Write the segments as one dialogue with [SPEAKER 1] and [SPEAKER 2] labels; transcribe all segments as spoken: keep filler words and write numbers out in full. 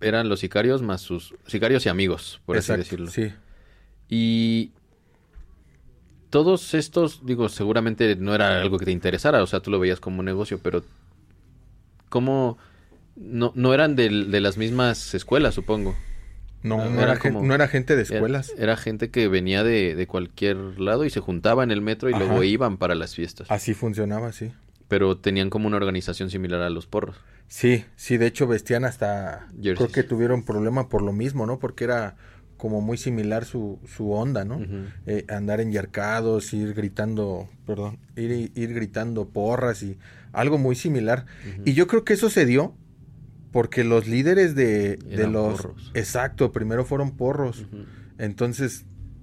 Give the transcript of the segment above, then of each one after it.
[SPEAKER 1] eran los sicarios más sus... Sicarios y amigos, por
[SPEAKER 2] Exacto,
[SPEAKER 1] así decirlo.
[SPEAKER 2] Sí.
[SPEAKER 1] Y todos estos, digo, seguramente no era algo que te interesara, o sea, tú lo veías como un negocio, pero ¿cómo...? No, no eran de, de las mismas escuelas, supongo.
[SPEAKER 2] No, no,
[SPEAKER 1] Eran
[SPEAKER 2] era, gen-
[SPEAKER 1] como-
[SPEAKER 2] no era gente de escuelas.
[SPEAKER 1] Era, era gente que venía de, de cualquier lado y se juntaba en el metro y
[SPEAKER 2] Ajá.
[SPEAKER 1] luego iban para las fiestas.
[SPEAKER 2] Así funcionaba, sí.
[SPEAKER 1] Pero tenían como una organización similar a los porros.
[SPEAKER 2] Sí, sí, de hecho vestían hasta...
[SPEAKER 1] Jerseys.
[SPEAKER 2] Creo que tuvieron problema por lo mismo, ¿no? Porque era como muy similar su, su onda, ¿no?
[SPEAKER 1] Ujú.
[SPEAKER 2] Eh, andar enyarcados, ir gritando, perdón, ir, ir gritando porras y algo muy similar.
[SPEAKER 1] Ujú.
[SPEAKER 2] Y yo creo que eso se dio porque los líderes de, de
[SPEAKER 1] Eran
[SPEAKER 2] los...
[SPEAKER 1] porros.
[SPEAKER 2] Exacto, primero fueron porros.
[SPEAKER 1] Ujú.
[SPEAKER 2] Entonces,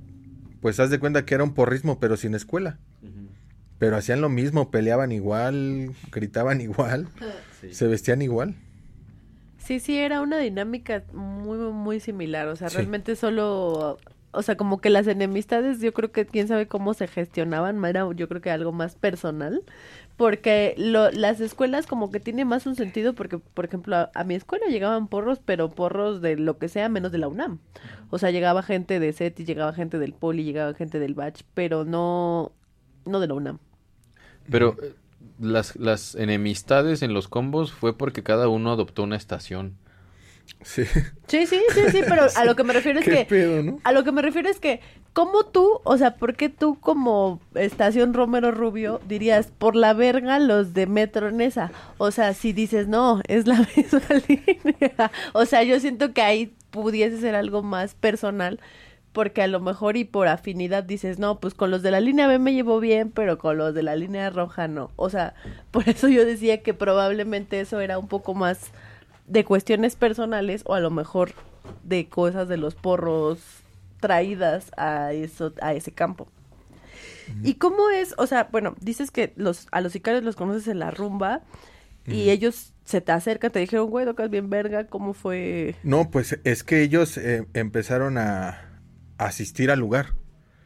[SPEAKER 2] pues haz de cuenta que era un porrismo, pero sin escuela.
[SPEAKER 1] Ujú.
[SPEAKER 2] Pero hacían lo mismo, peleaban igual, gritaban igual,
[SPEAKER 1] Sí.
[SPEAKER 2] se vestían igual.
[SPEAKER 3] Sí, sí, era una dinámica muy, muy similar, o sea,
[SPEAKER 2] Sí.
[SPEAKER 3] realmente solo, o sea, como que las enemistades, yo creo que quién sabe cómo se gestionaban, era yo creo que algo más personal, porque lo, las escuelas como que tiene más un sentido, porque, por ejemplo, a, a mi escuela llegaban porros, pero porros de lo que sea, menos de la UNAM, o sea, llegaba gente de CETI, llegaba gente del Poli, llegaba gente del Bach, pero no, no de la UNAM.
[SPEAKER 1] Pero eh, las, las enemistades en los combos fue porque cada uno adoptó una estación.
[SPEAKER 2] Sí.
[SPEAKER 3] Sí, sí, sí, sí, pero a lo que me refiero es
[SPEAKER 2] ¿Qué
[SPEAKER 3] que...
[SPEAKER 2] pedo, no?
[SPEAKER 3] A lo que me refiero es que, ¿cómo tú, o sea, por qué tú como Estación Romero Rubio dirías, por la verga los de Metro Nesa? O sea, si dices, no, es la misma línea. O sea, yo siento que ahí pudiese ser algo más personal, porque a lo mejor y por afinidad dices, no, pues con los de la línea B me llevo bien, pero con los de la línea roja no. O sea, por eso yo decía que probablemente eso era un poco más de cuestiones personales o a lo mejor de cosas de los porros traídas a eso, a ese campo. Uh-huh. ¿Y cómo es? O sea, bueno, dices que los a los sicarios los conoces en la rumba y uh-huh. ellos se te acercan, te dijeron, güey, tocas bien verga, ¿cómo fue?
[SPEAKER 2] No, pues es que ellos eh, empezaron a, a asistir al lugar.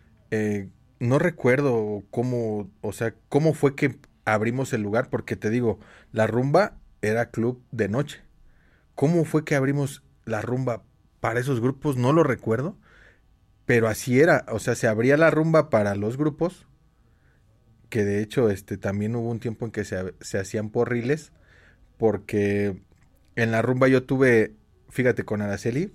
[SPEAKER 2] Eh, no recuerdo cómo, o sea, cómo fue que abrimos el lugar, porque te digo, la rumba era club de noche. ¿Cómo fue que abrimos la rumba para esos grupos? No lo recuerdo, pero así era, o sea, se abría la rumba para los grupos, que de hecho este también hubo un tiempo en que se, se hacían porriles, porque en la rumba yo tuve, fíjate, con Araceli,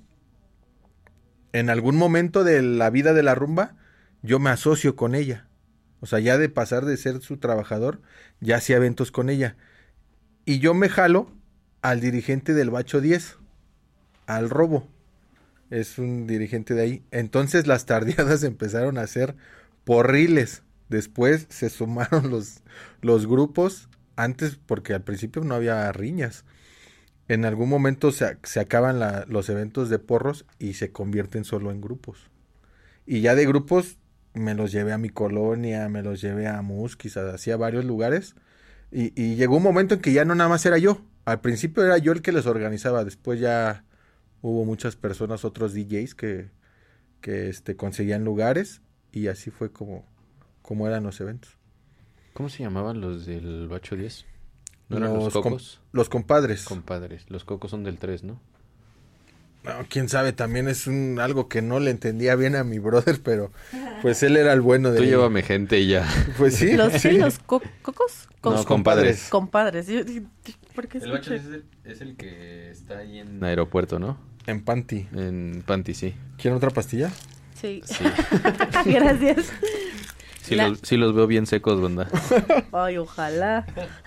[SPEAKER 2] en algún momento de la vida de la rumba, yo me asocio con ella, o sea, ya de pasar de ser su trabajador, ya hacía eventos con ella, y yo me jalo al dirigente del Bacho diez, al Robo, es un dirigente de ahí. Entonces las tardeadas empezaron a hacer porriles, después se sumaron los, los grupos, antes porque al principio no había riñas, en algún momento se, se acaban la, los eventos de porros y se convierten solo en grupos, y ya de grupos me los llevé a mi colonia, me los llevé a Musquis, hacía varios lugares, y, y llegó un momento en que ya no nada más era yo. Al principio era yo el que les organizaba, después ya hubo muchas personas, otros D Js que, que este, conseguían lugares y así fue como, como eran los eventos.
[SPEAKER 1] ¿Cómo se llamaban los del Bacho diez? ¿No eran
[SPEAKER 2] los,
[SPEAKER 1] los cocos?
[SPEAKER 2] Com- los compadres.
[SPEAKER 1] Compadres. Los cocos son del tres, ¿no?
[SPEAKER 2] No, quién sabe, también es un algo que no le entendía bien a mi brother, pero pues él era el bueno de...
[SPEAKER 1] Tú llévame gente y ya.
[SPEAKER 2] Pues sí.
[SPEAKER 3] ¿Los,
[SPEAKER 2] sí.
[SPEAKER 3] sí, los co- cocos?
[SPEAKER 1] No,
[SPEAKER 2] Los
[SPEAKER 1] compadres.
[SPEAKER 3] Compadres. Yo, yo, ¿por qué
[SPEAKER 1] El Bacho
[SPEAKER 3] escuché?
[SPEAKER 1] diez es el, es el que está ahí en aeropuerto, ¿no?
[SPEAKER 2] En Panty.
[SPEAKER 1] En Panty, sí.
[SPEAKER 2] ¿Quieren otra pastilla?
[SPEAKER 3] Sí.
[SPEAKER 1] Sí.
[SPEAKER 3] Gracias.
[SPEAKER 1] Sí,
[SPEAKER 3] La-
[SPEAKER 1] los, sí los veo bien secos, banda.
[SPEAKER 3] Ay, ojalá.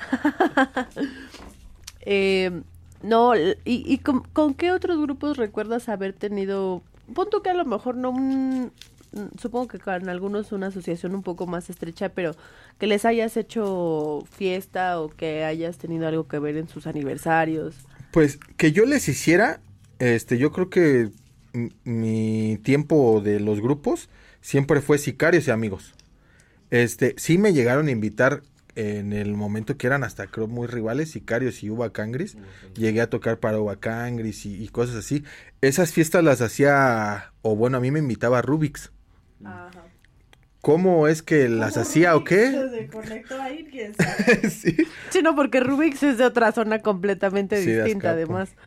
[SPEAKER 3] eh, no, ¿y, y con, con qué otros grupos recuerdas haber tenido? Punto que a lo mejor no un, supongo que con algunos una asociación un poco más estrecha, pero que les hayas hecho fiesta o que hayas tenido algo que ver en sus aniversarios.
[SPEAKER 2] Pues que yo les hiciera, este, yo creo que m- mi tiempo de los grupos siempre fue sicarios y amigos. Este, sí me llegaron a invitar en el momento que eran hasta creo muy rivales, sicarios y Uva Cangris. Llegué a tocar para Uva Cangris y, y cosas así. Esas fiestas las hacía, o bueno, a mí me invitaba Rubix.
[SPEAKER 3] Ajá.
[SPEAKER 2] ¿Cómo es que las hacía o qué?
[SPEAKER 3] Se conectó ahí, quién sabe.
[SPEAKER 2] Sí.
[SPEAKER 3] Sí, no, porque Rubik's es de otra zona completamente
[SPEAKER 2] Sí, de
[SPEAKER 3] distinta,
[SPEAKER 2] Azcapo.
[SPEAKER 3] además.